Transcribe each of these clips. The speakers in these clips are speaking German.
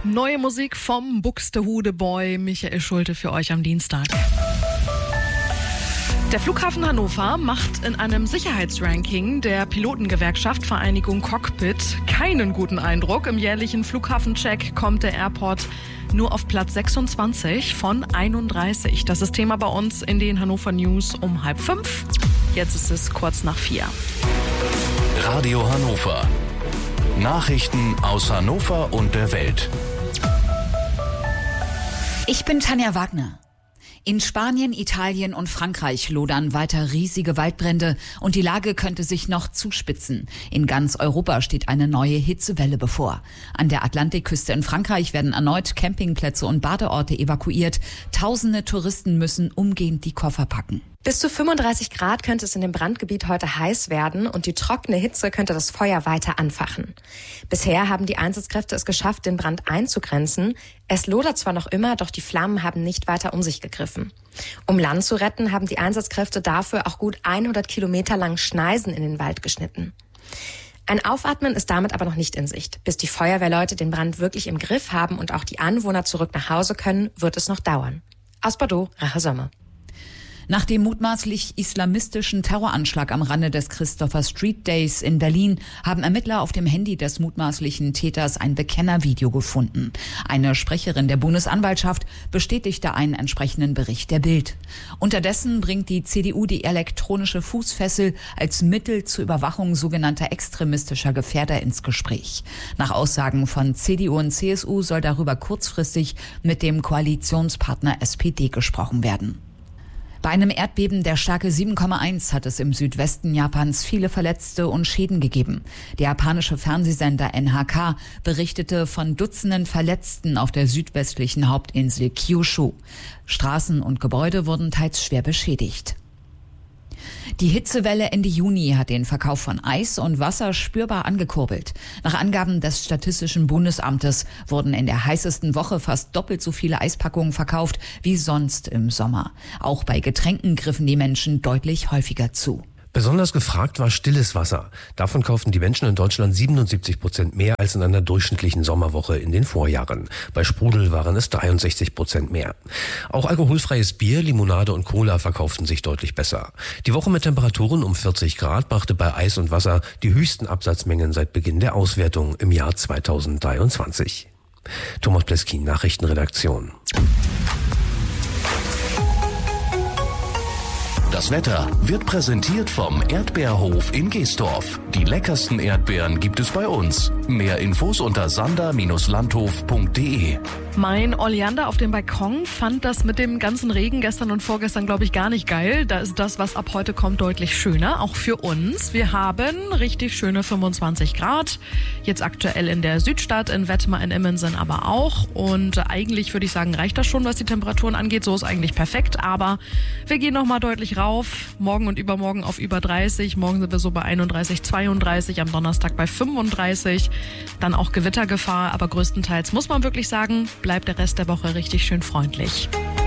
Neue Musik vom Buxtehude Boy Michael Schulte für euch am Dienstag. Der Flughafen Hannover macht in einem Sicherheitsranking der Pilotengewerkschaft Vereinigung Cockpit keinen guten Eindruck. Im jährlichen Flughafencheck kommt der Airport nur auf Platz 26 von 31. Das ist Thema bei uns in den Hannover News um 4:30. Jetzt ist es kurz nach 4. Radio Hannover. Nachrichten aus Hannover und der Welt. Ich bin Tanja Wagner. In Spanien, Italien und Frankreich lodern weiter riesige Waldbrände und die Lage könnte sich noch zuspitzen. In ganz Europa steht eine neue Hitzewelle bevor. An der Atlantikküste in Frankreich werden erneut Campingplätze und Badeorte evakuiert. Tausende Touristen müssen umgehend die Koffer packen. Bis zu 35 Grad könnte es in dem Brandgebiet heute heiß werden und die trockene Hitze könnte das Feuer weiter anfachen. Bisher haben die Einsatzkräfte es geschafft, den Brand einzugrenzen. Es lodert zwar noch immer, doch die Flammen haben nicht weiter um sich gegriffen. Um Land zu retten, haben die Einsatzkräfte dafür auch gut 100 Kilometer lang Schneisen in den Wald geschnitten. Ein Aufatmen ist damit aber noch nicht in Sicht. Bis die Feuerwehrleute den Brand wirklich im Griff haben und auch die Anwohner zurück nach Hause können, wird es noch dauern. Aus Bordeaux, Rache Sommer. Nach dem mutmaßlich islamistischen Terroranschlag am Rande des Christopher Street Days in Berlin haben Ermittler auf dem Handy des mutmaßlichen Täters ein Bekennervideo gefunden. Eine Sprecherin der Bundesanwaltschaft bestätigte einen entsprechenden Bericht der Bild. Unterdessen bringt die CDU die elektronische Fußfessel als Mittel zur Überwachung sogenannter extremistischer Gefährder ins Gespräch. Nach Aussagen von CDU und CSU soll darüber kurzfristig mit dem Koalitionspartner SPD gesprochen werden. Bei einem Erdbeben der Stärke 7,1 hat es im Südwesten Japans viele Verletzte und Schäden gegeben. Der japanische Fernsehsender NHK berichtete von Dutzenden Verletzten auf der südwestlichen Hauptinsel Kyushu. Straßen und Gebäude wurden teils schwer beschädigt. Die Hitzewelle Ende Juni hat den Verkauf von Eis und Wasser spürbar angekurbelt. Nach Angaben des Statistischen Bundesamtes wurden in der heißesten Woche fast doppelt so viele Eispackungen verkauft wie sonst im Sommer. Auch bei Getränken griffen die Menschen deutlich häufiger zu. Besonders gefragt war stilles Wasser. Davon kauften die Menschen in Deutschland 77% mehr als in einer durchschnittlichen Sommerwoche in den Vorjahren. Bei Sprudel waren es 63% mehr. Auch alkoholfreies Bier, Limonade und Cola verkauften sich deutlich besser. Die Woche mit Temperaturen um 40 Grad brachte bei Eis und Wasser die höchsten Absatzmengen seit Beginn der Auswertung im Jahr 2023. Thomas Pleskin, Nachrichtenredaktion. Das Wetter wird präsentiert vom Erdbeerhof in Geesdorf. Die leckersten Erdbeeren gibt es bei uns. Mehr Infos unter sander-landhof.de. Mein Oleander auf dem Balkon fand das mit dem ganzen Regen gestern und vorgestern, glaube ich, gar nicht geil. Da ist das, was ab heute kommt, deutlich schöner, auch für uns. Wir haben richtig schöne 25 Grad. Jetzt aktuell in der Südstadt, in Wettmar, in Immensen aber auch. Und eigentlich würde ich sagen, reicht das schon, was die Temperaturen angeht. So ist eigentlich perfekt. Aber wir gehen nochmal deutlich rauf. Morgen und übermorgen auf über 30. Morgen sind wir so bei 31, 32. Am Donnerstag bei 35. Dann auch Gewittergefahr. Aber größtenteils muss man wirklich sagen, bleibt der Rest der Woche richtig schön freundlich.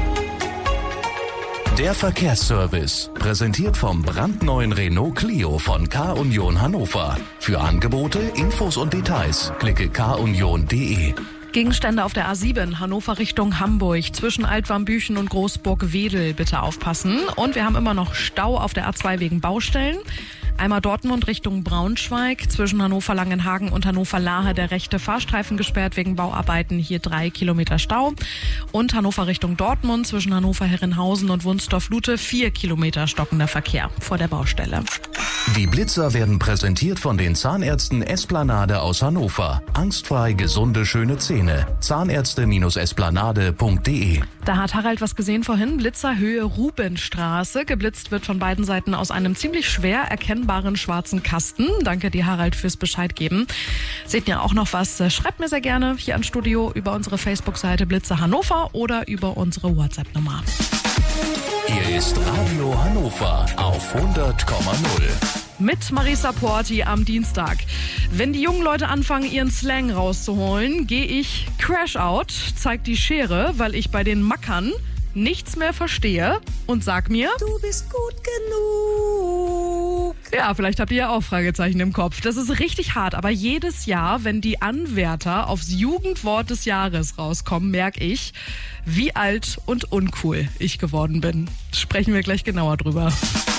Der Verkehrsservice, präsentiert vom brandneuen Renault Clio von K-Union Hannover. Für Angebote, Infos und Details klicke kunion.de. Gegenstände auf der A7, Hannover Richtung Hamburg, zwischen Altwarmbüchen und Großburg-Wedel, bitte aufpassen. Und wir haben immer noch Stau auf der A2 wegen Baustellen. Einmal Dortmund Richtung Braunschweig, zwischen Hannover-Langenhagen und Hannover-Lahe der rechte Fahrstreifen gesperrt wegen Bauarbeiten, hier 3 Kilometer Stau. Und Hannover Richtung Dortmund, zwischen Hannover-Herrenhausen und Wunstorf-Lute 4 Kilometer stockender Verkehr vor der Baustelle. Die Blitzer werden präsentiert von den Zahnärzten Esplanade aus Hannover. Angstfrei gesunde, schöne Zähne. Zahnärzte-esplanade.de. Da hat Harald was gesehen vorhin. Blitzer Höhe Rubenstraße. Geblitzt wird von beiden Seiten aus einem ziemlich schwer erkennbaren schwarzen Kasten. Danke dir, Harald, fürs Bescheid geben. Seht ihr auch noch was? Schreibt mir sehr gerne hier ans Studio über unsere Facebook-Seite Blitzer Hannover oder über unsere WhatsApp-Nummer. Hier ist Radio Hannover auf 100,0. Mit Marisa Porti am Dienstag. Wenn die jungen Leute anfangen, ihren Slang rauszuholen, gehe ich Crash Out, zeig die Schere, weil ich bei den Mackern nichts mehr verstehe und sag mir: Du bist gut genug. Ja, vielleicht habt ihr ja auch Fragezeichen im Kopf. Das ist richtig hart, aber jedes Jahr, wenn die Anwärter aufs Jugendwort des Jahres rauskommen, merke ich, wie alt und uncool ich geworden bin. Sprechen wir gleich genauer drüber.